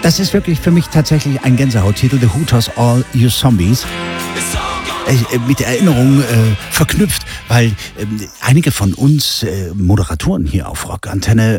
Das ist wirklich für mich tatsächlich ein Gänsehauttitel, The Hooters All You Zombies. Mit Erinnerungen verknüpft, weil einige von uns Moderatoren hier auf Rock Antenne